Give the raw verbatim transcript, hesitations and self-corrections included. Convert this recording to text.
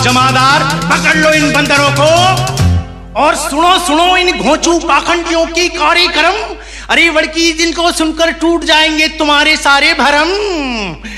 जमादार पकड़ लो इन बंदरों को और सुनो सुनो इन घोंचू पाखंडियों की कार्यक्रम। अरे बड़की, जिनको सुनकर टूट जाएंगे तुम्हारे सारे भरम।